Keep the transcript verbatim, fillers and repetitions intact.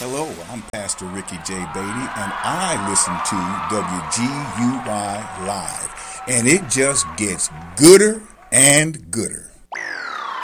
Hello, I'm Pastor Ricky J. Beatty, and I listen to W G U Y Live, and it just gets gooder and gooder.